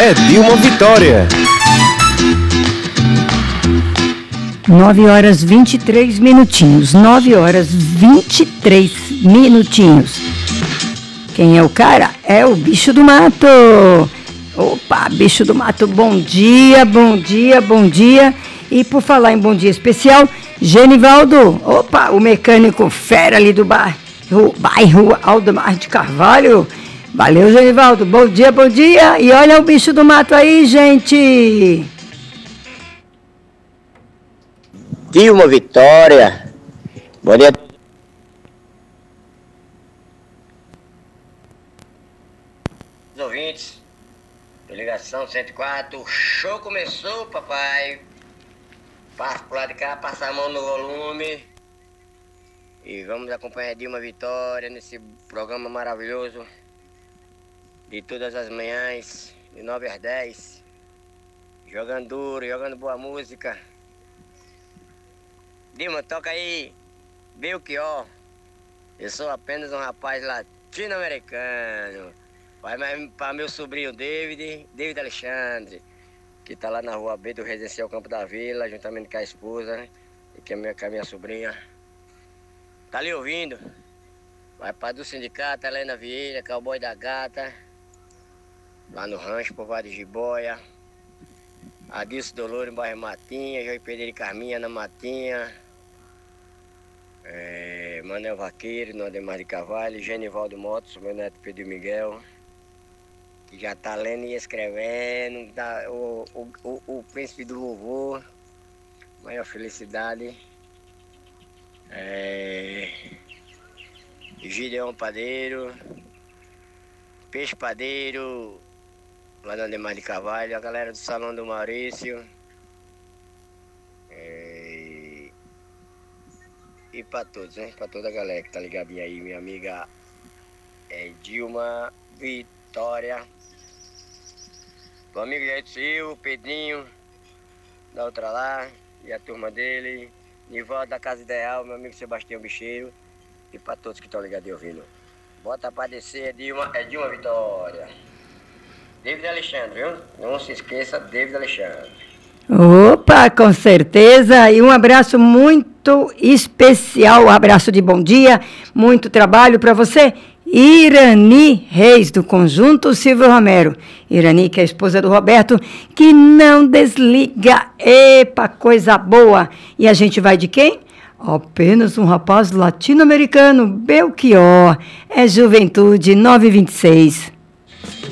é Dilma Vitória. 9 horas 23 minutinhos. 9 horas 23 minutinhos. Quem é o cara? É o bicho do mato. Opa, bicho do mato, bom dia, bom dia, bom dia. E por falar em bom dia especial, Genivaldo, opa, o mecânico fera ali do bairro Aldemar de Carvalho. Valeu, Genivaldo, bom dia, bom dia. E olha o bicho do mato aí, gente. Dilma Vitória, bom dia. Os ouvintes, ligação 104, o show começou, papai. Passa pro lado de cá, passa a mão no volume. E vamos acompanhar Dilma Vitória nesse programa maravilhoso de todas as manhãs, de 9 às 10. Jogando duro, jogando boa música. Dilma, toca aí, Belchior. Eu sou apenas um rapaz latino-americano. Vai para meu sobrinho David Alexandre, que tá lá na rua B do Residencial Campo da Vila, juntamente com a esposa, né? E com a minha sobrinha. Tá ali ouvindo? Vai para do Sindicato, Helena Vieira, Cowboy da Gata, lá no Rancho, Povoado de Jiboia. Adilson Dolores, em bairro Matinha, João Pedro e Carminha na Matinha. Manel Vaqueiro, no Ademar de Carvalho, Genivaldo Motos, meu neto Pedro Miguel, que já tá lendo e escrevendo, o príncipe do vovô, maior felicidade. Gideon Padeiro, Peixe Padeiro, lá no Ademar de Carvalho, a galera do Salão do Maurício. E para todos, né? Para toda a galera que tá ligadinha aí, minha amiga Dilma Vitória. O amigo Jair Silva, Pedrinho, da outra lá, e a turma dele. Nivaldo da Casa Ideal, meu amigo Sebastião Bicheiro. E para todos que estão ligados e ouvindo. Bota pra descer, Dilma Vitória. David Alexandre, viu? Não se esqueça, David Alexandre. Opa, com certeza, e um abraço muito especial, um abraço de bom dia, muito trabalho para você, Irani Reis, do Conjunto Silvio Romero. Irani, que é a esposa do Roberto, que não desliga, epa, coisa boa. E a gente vai de quem? Apenas um rapaz latino-americano, Belchior, é Juventude 926.